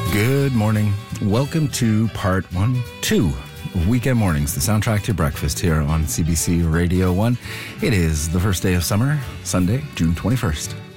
Good morning. Welcome to part 2 of Weekend Mornings, the soundtrack to your breakfast here on CBC Radio 1. It is the first day of summer, Sunday, June 21st.